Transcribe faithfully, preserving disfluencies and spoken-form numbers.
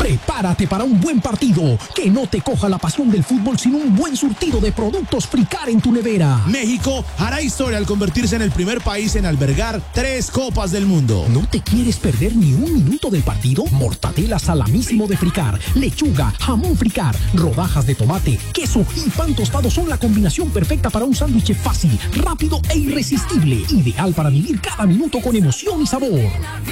Prepárate para un buen partido. Que no te coja la pasión del fútbol sin un buen surtido de productos Fricar en tu nevera. México hará historia al convertirse en el primer país en albergar tres Copas del Mundo. ¿No te quieres perder ni un minuto del partido? Mortadela salamísimo de Fricar, lechuga, jamón Fricar, rodajas de tomate, queso y pan tostado son la combinación perfecta para un sándwich fácil, rápido e irresistible. Ideal para vivir cada minuto con emoción y sabor.